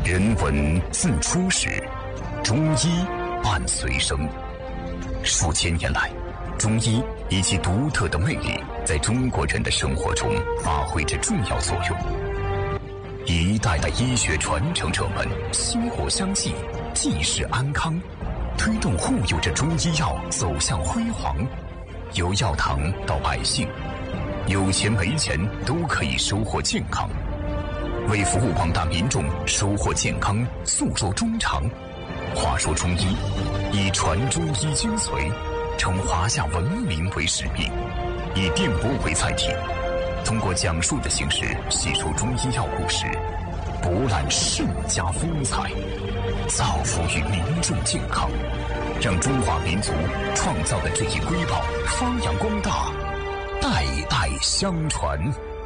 人文自初始，中医伴随生。数千年来，中医以其独特的魅力，在中国人的生活中发挥着重要作用。一代代医学传承者们薪火相继，济世安康，推动护佑着中医药走向辉煌。由药堂到百姓，有钱没钱都可以收获健康。为服务广大民众收获健康，诉说衷肠。话说中医，以传中医精髓，称华夏文明为使命，以电波为载体，通过讲述的形式细说中医药故事，博览世家风采，造福于民众健康，让中华民族创造的这一瑰宝发扬光大，代代相传。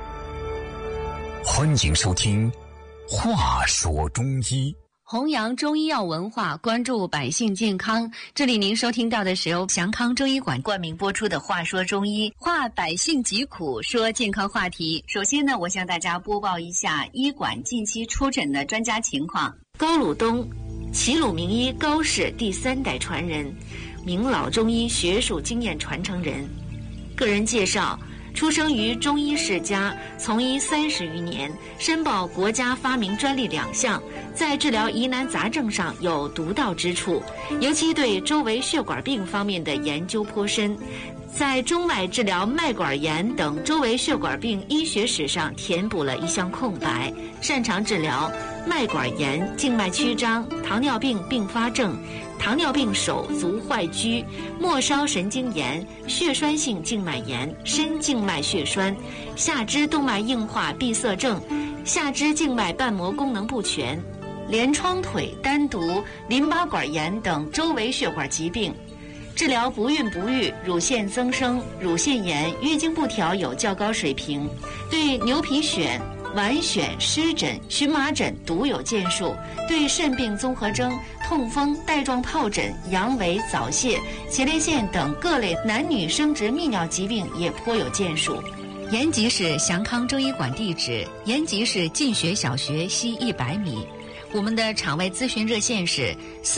欢迎收听《话说中医》， 弘扬中医药文化，关注百姓健康。这里您收听到的是由祥康中医馆冠名播出的《话说中医》，话百姓疾苦，说健康话题。首先呢，我向大家播报一下医馆近期出诊的专家情况。高鲁东，齐鲁名医高氏第3代传人，名老中医学术经验传承人。个人介绍：出生于中医世家，从医30余年，申报国家发明专利2项，在治疗疑难杂症上有独到之处，尤其对周围血管病方面的研究颇深，在中外治疗脉管炎等周围血管病医学史上填补了一项空白，擅长治疗脉管炎、静脉曲张、糖尿病并发症、糖尿病手足坏疽、末梢神经炎、血栓性静脉炎、深静脉血栓、下肢动脉硬化闭塞症、下肢静脉瓣膜功能不全、连窗腿、单独、淋巴管炎等周围血管疾病，治疗不孕不育、乳腺增生、乳腺炎、月经不调有较高水平，对牛皮癣、脘癣、湿疹、荨麻疹独有建树，对肾病综合征、痛风、带状疱疹、阳痿、早泄、前列腺等各类男女生殖泌尿疾病也颇有建树。延吉市祥康中医馆地址：延吉市进学小学西100米。我们的场外咨询热线是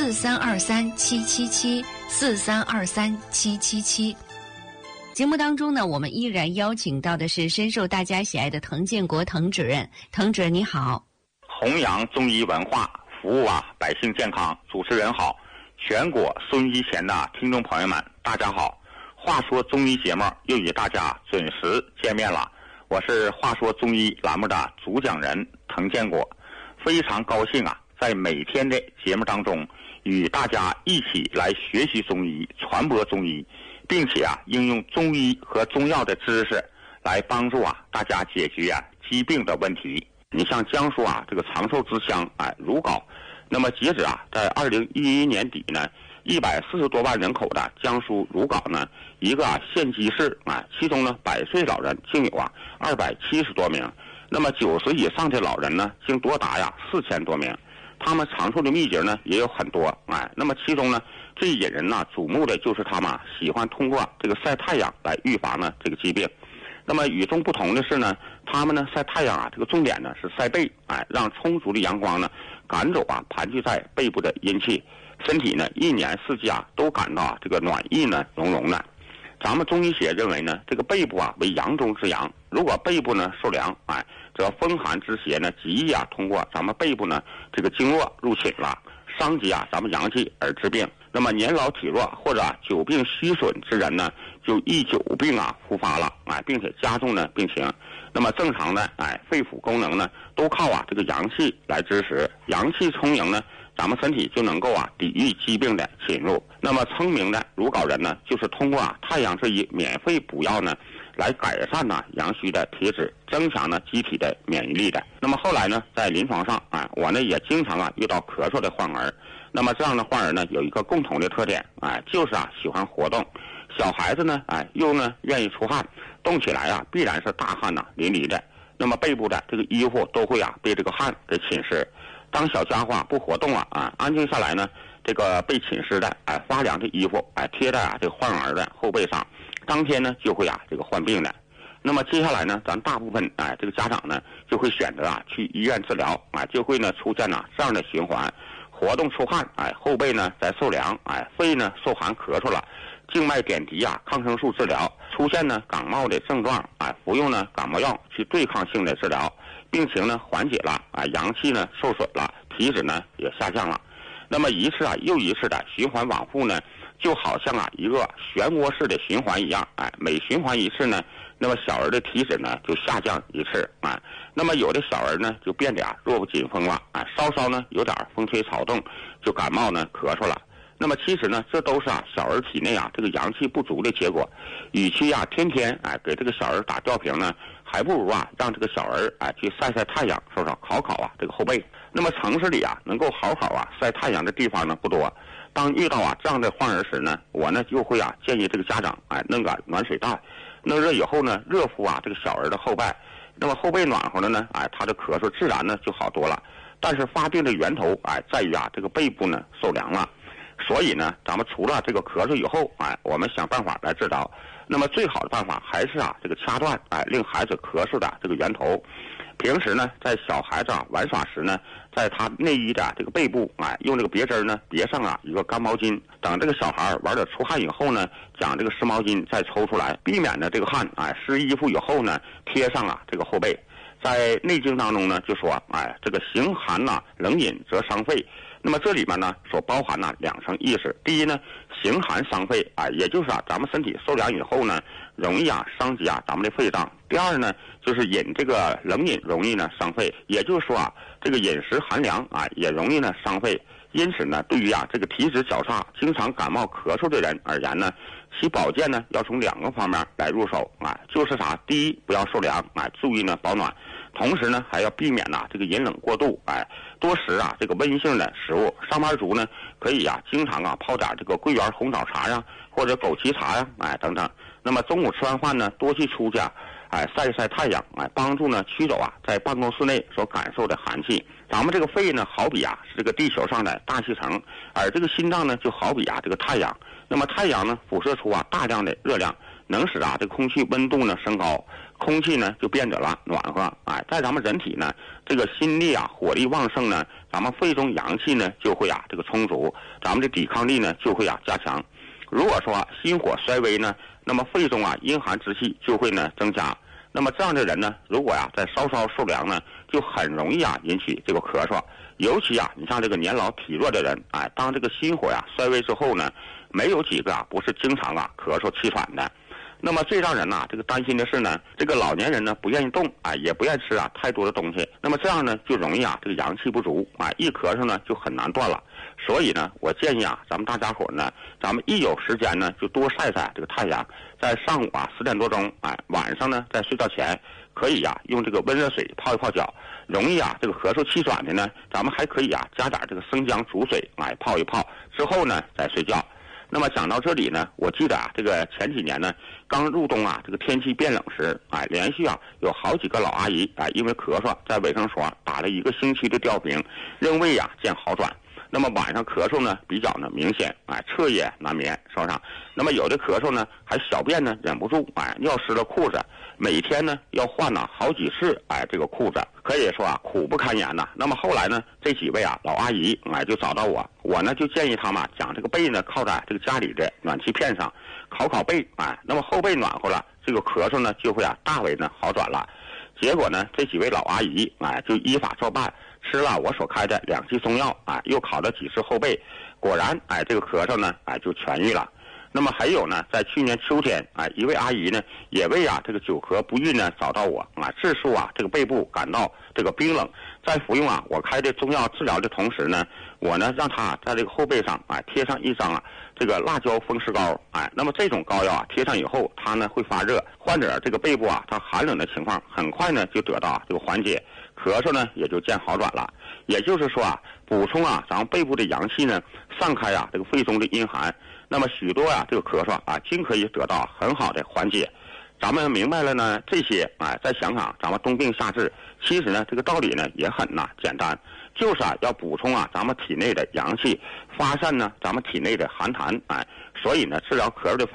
43237774323777。节目当中呢，我们依然邀请到的是深受大家喜爱的滕建国滕主任。滕主任你好。 弘扬中医文化，服务百姓健康。主持人好，全国收音机前的听众朋友们大家好。话说中医节目又与大家准时见面了，我是话说中医栏目的主讲人滕建国，非常高兴在每天的节目当中与大家一起来学习中医，传播中医，并且应用中医和中药的知识来帮助大家解决疾病的问题。你像江苏这个长寿之乡如皋，那么截止在2011年底呢，140多万人口的江苏如皋呢，一个县级市其中呢100岁老人竟有270多名，那么90以上的老人呢，竟多达4000多名。他们长寿的秘诀呢也有很多那么其中呢最引人瞩目的就是他们喜欢通过这个晒太阳来预防呢这个疾病。那么与众不同的是呢，他们呢晒太阳这个重点呢是晒背让充足的阳光呢赶走盘踞在背部的阴气，身体呢一年四季都感到这个暖意呢融融的。咱们中医学认为呢，这个背部为阳中之阳，如果背部呢受凉则风寒之邪呢极易通过咱们背部呢这个经络入侵了，伤及咱们阳气而致病。那么年老体弱或者久病虚损之人呢，就易久病复发了并且加重呢病情。那么正常的肺腑功能呢都靠这个阳气来支持，阳气充盈呢，咱们身体就能够抵御疾病的侵入。那么聪明的如皋人呢，就是通过太阳这一免费补药呢来改善阳虚的体质，增强呢机体的免疫力的。那么后来呢，在临床上我呢也经常遇到咳嗽的患儿。那么这样的患儿呢有一个共同的特点就是喜欢活动。小孩子呢又呢愿意出汗，动起来必然是大汗淋漓的。那么背部的这个衣服都会被这个汗给侵蚀。当小家伙不活动安静下来呢，这个被侵蚀的发凉的衣服贴在这个患儿的后背上，当天呢就会这个患病的。 那么接下来呢，咱大部分这个家长呢就会选择去医院治疗，就会呢出现这样的循环：活动出汗，后背呢在受凉，肺呢受寒咳嗽了，静脉点滴抗生素治疗，出现呢感冒的症状，服用呢感冒药去对抗性的治疗，病情呢缓解了，阳气呢受损了，体质呢也下降了。那么一次又一次的循环往复呢，就好像一个漩涡式的循环一样，每循环一次呢，那么小儿的体质呢就下降一次，那么有的小儿呢就变得弱不禁风了，稍稍呢有点风吹草动就感冒呢咳嗽了。那么其实呢，这都是小儿体内这个阳气不足的结果。与其天天给这个小儿打吊瓶呢，还不如让这个小儿去晒晒太阳，说烤这个后背。那么城市里能够好晒太阳的地方呢不多。当遇到这样的患儿时呢，我呢就会建议这个家长弄个暖水袋，弄热以后呢，热敷这个小儿的后背。那么后背暖和了呢，他的咳嗽自然呢就好多了。但是发病的源头在于这个背部呢受凉了。所以呢，咱们除了这个咳嗽以后，我们想办法来治疗。那么最好的办法还是这个掐断令孩子咳嗽的这个源头。平时呢，在小孩子玩耍时呢，在他内衣的这个背部用这个别针呢别上一个干毛巾。等这个小孩玩点出汗以后呢，将这个湿毛巾再抽出来，避免呢这个汗湿衣服以后呢贴上这个后背。在内经当中呢就说这个行寒冷饮则伤肺。那么这里面呢所包含两层意思。第一呢，行寒伤肺也就是咱们身体受凉以后呢，容易伤及咱们的肺脏。第二呢，就是饮这个冷饮容易呢伤肺，也就是说这个饮食寒凉也容易呢伤肺。因此呢，对于这个体质较差、经常感冒咳嗽的人而言呢，其保健呢要从两个方面来入手就是第一，不要受凉注意呢保暖。同时呢，还要避免这个饮冷过度，多食这个温性的食物。上班族呢，可以经常泡点这个桂圆红枣茶或者枸杞茶等等。那么中午吃完饭呢，多去出去晒一晒太阳，帮助呢驱走在办公室内所感受的寒气。咱们这个肺呢，好比是这个地球上的大气层，而这个心脏呢，就好比这个太阳。那么太阳呢，辐射出大量的热量，能使这个空气温度呢升高，空气呢就变得暖和。在咱们人体呢，这个心力火力旺盛呢，咱们肺中阳气呢就会这个充足，咱们的抵抗力呢就会加强。如果说心火衰微呢，那么肺中阴寒之气就会呢增加。那么这样的人呢，如果在稍稍受凉呢，就很容易引起这个咳嗽。尤其你像这个年老体弱的人，当这个心火衰微之后呢，没有几个不是经常咳嗽气喘的。那么最让人这个担心的是呢，这个老年人呢不愿意动也不愿意吃太多的东西。那么这样呢就容易这个阳气不足一咳嗽呢就很难断了。所以呢，我建议咱们大家伙呢，咱们一有时间呢就多晒晒这个太阳。在上午10点多钟晚上呢在睡觉前可以用这个温热水泡一泡脚。容易这个咳嗽气喘的呢，咱们还可以加点这个生姜煮水泡一泡，之后呢再睡觉。那么讲到这里呢，我记得这个前几年呢，刚入冬这个天气变冷时连续有好几个老阿姨因为咳嗽在卫生所打了1个星期的吊瓶，仍未见好转。那么晚上咳嗽呢比较呢明显彻夜难眠，是不是？那么有的咳嗽呢还小便呢忍不住尿湿了裤子，每天呢要换好几次这个裤子，可以说苦不堪言呐。那么后来呢，这几位老阿姨就找到我呢就建议他们将这个背呢靠在这个家里的暖气片上烤背那么后背暖和了，这个咳嗽呢就会大为呢好转了。结果呢，这几位老阿姨就依法照办，吃了我所开的2剂中药又烤了几次后背，果然这个咳嗽呢就痊愈了。那么还有呢，在去年秋天一位阿姨呢也为这个久咳不愈呢找到我自述这个背部感到这个冰冷，在服用我开的中药治疗的同时呢，我呢让她在这个后背上贴上一张这个辣椒风湿膏那么这种膏药贴上以后，它呢会发热，患者这个背部它寒冷的情况很快呢就得到这个缓解，咳嗽呢也就见好转了。也就是说补充咱们背部的阳气呢，散开这个肺中的阴寒，那么许多这个咳嗽均可以得到很好的缓解。咱们明白了呢这些再想想咱们冬病夏治，其实呢这个道理呢也很简单，就是要补充咱们体内的阳气，发散呢咱们体内的寒痰所以呢治疗咳嗽的方法可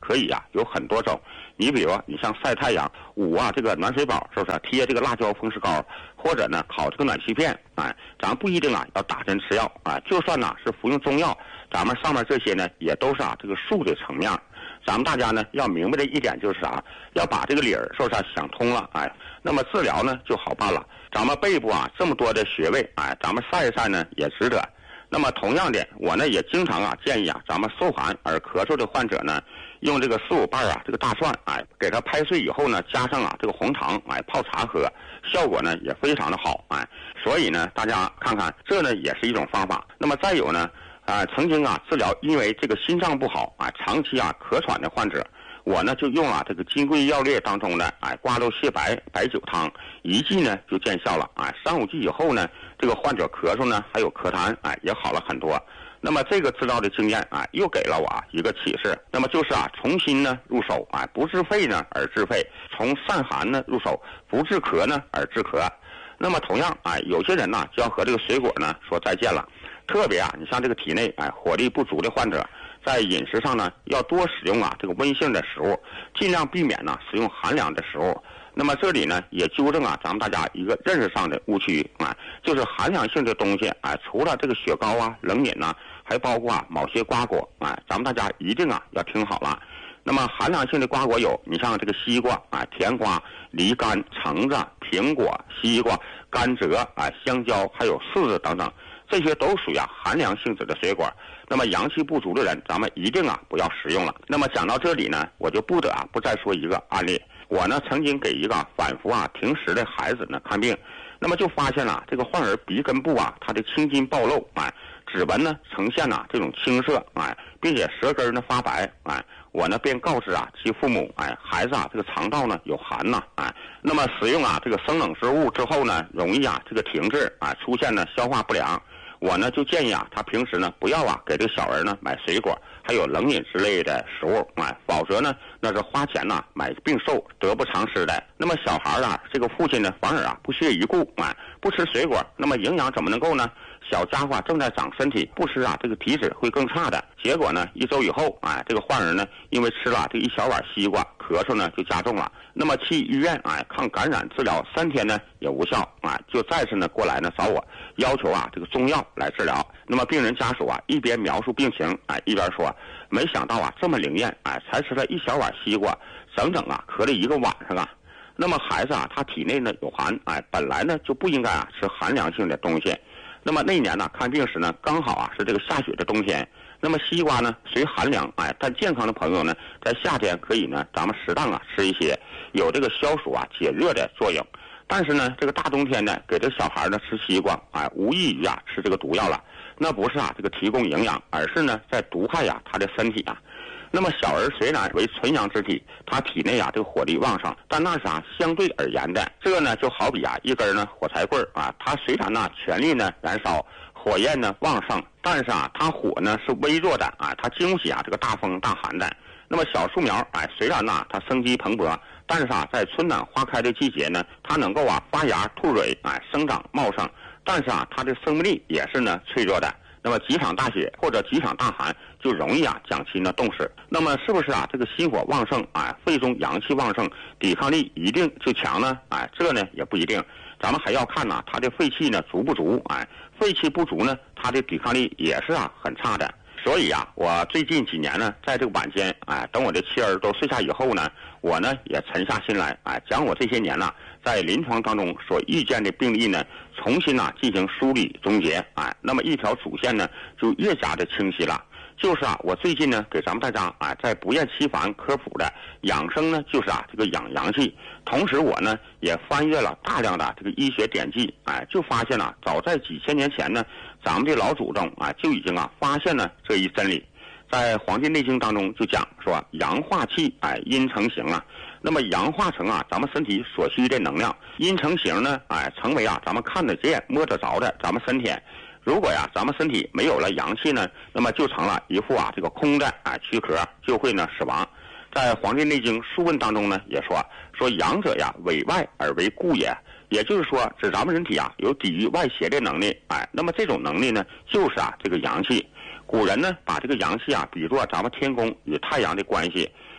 可以啊有很多种。你比如你像晒太阳、捂啊这个暖水宝，是不是贴这个辣椒风湿膏，或者呢烤这个暖气片，咱不一定啊要打针吃药啊，就算呢是服用中药，咱们上面这些呢也都是啊这个术的层面。咱们大家呢要明白的一点就是啥，要把这个理儿是不是想通了，那么治疗呢就好办了。咱们背部啊这么多的穴位，咱们晒一晒呢也值得。那么同样的，我呢也经常啊建议啊咱们受寒而咳嗽的患者呢，用这个4、5瓣啊这个大蒜，给它拍碎以后呢，加上啊这个红糖，泡茶喝，效果呢也非常的好，所以呢大家看看，这呢也是一种方法。那么再有呢，曾经啊治疗因为这个心脏不好长期啊咳喘的患者，我呢就用了这个金匮要略当中的瓜蒌蟹白白酒汤，1剂呢就见效了，3、5剂以后呢，这个患者咳嗽呢还有咳痰也好了很多。那么这个治疗的经验又给了我一个启示，那么就是从心呢入手不治肺呢而治肺，从散寒呢入手，不治咳呢而治咳。那么同样有些人呢就要和这个水果呢说再见了，特别你像这个体内火力不足的患者，在饮食上呢要多使用这个温性的食物，尽量避免呢使用寒凉的食物。那么这里呢也纠正咱们大家一个认识上的误区就是寒凉性的东西除了这个雪糕冷饮还包括某些瓜果咱们大家一定要听好了。那么寒凉性的瓜果有，你像这个西瓜甜瓜、梨干、橙子、苹果、西瓜、甘蔗香蕉，还有柿子等等，这些都属于寒凉性质的水果。那么阳气不足的人，咱们一定不要食用了。那么讲到这里呢，我就不得不再说一个案例。我呢曾经给一个反复停食的孩子呢看病，那么就发现了这个患儿鼻根部它的青筋暴露指纹呢呈现这种青色并且舌根呢发白我呢便告知其父母孩子这个肠道呢有寒那么使用这个生冷之物之后呢，容易这个停滞出现呢消化不良。我呢就建议他平时呢不要给这个小人呢买水果还有冷饮之类的食物否则呢那是花钱买病寿，得不偿失的。那么小孩这个父亲呢反而不屑一顾不吃水果，那么营养怎么能够呢？小家伙正在长身体，不吃这个体质会更差的。结果呢1周以后这个患儿呢因为吃了这1小碗西瓜，咳嗽呢就加重了。那么去医院抗感染治疗3天呢也无效就再次呢过来呢找我，要求这个中药来治疗。那么病人家属一边描述病情一边说，没想到这么灵验才吃了1小碗西瓜，整整咳了1个晚上那么孩子他体内呢有寒本来呢就不应该吃寒凉性的东西。那么那年呢看病时呢刚好是这个下雪的冬天，那么西瓜呢虽寒凉但健康的朋友呢在夏天可以呢咱们适当吃一些，有这个消暑解热的作用。但是呢这个大冬天呢给这小孩呢吃西瓜无异于吃这个毒药了，那不是这个提供营养，而是呢在毒害他的身体那么小儿虽然为纯阳之体，他体内这个火力旺盛，但那是相对而言的。这个呢就好比一根呢火柴棍它虽然全力呢燃烧，火焰呢旺盛，但是它火呢是微弱的它经不起这个大风大寒的。那么小树苗虽然它生机蓬勃，但是在春暖花开的季节呢，它能够发芽吐蕊生长茂盛，但是它的生命力也是呢脆弱的。那么几场大雪或者几场大寒就容易将其呢冻死。那么是不是这个心火旺盛肺中阳气旺盛，抵抗力一定就强呢这呢也不一定，咱们还要看它的肺气呢足不足肺气不足呢，它的抵抗力也是很差的。所以我最近几年呢，在这个晚间等我的妻儿都睡下以后呢，我呢也沉下心来将我这些年在临床当中所遇见的病例呢，重新进行梳理总结那么一条主线呢就越加的清晰了。就是我最近呢给咱们大家在不厌其烦科普的养生呢，就是这个养阳气。同时我呢也翻阅了大量的这个医学典籍就发现早在几千年前呢，咱们的老祖宗就已经发现了这一真理。在《黄帝内经》当中就讲说，阳化气阴成形那么阳化成咱们身体所需的能量，阴成形呢成为咱们看得见摸得着的咱们身体。如果咱们身体没有了阳气呢，那么就成了一副这个空的躯壳，就会呢死亡。在《黄帝内经·素问》当中呢也说阳者委外而为固也，也就是说指咱们人体有抵御外邪的能力那么这种能力呢就是这个阳气。古人呢把这个阳气比作咱们天公与太阳的关系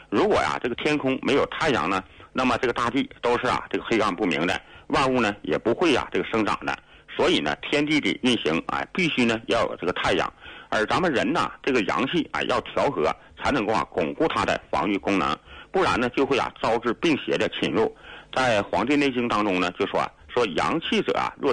如果呀这个天空没有太阳呢，那么这个大地都是这个黑暗不明的，万物呢也不会这个生长的。所以呢，天地的运行必须呢要有这个太阳，而咱们人呢这个阳气要调和，才能够巩固它的防御功能，不然呢就会招致病邪的侵入。在《黄帝内经》当中呢就说阳气者若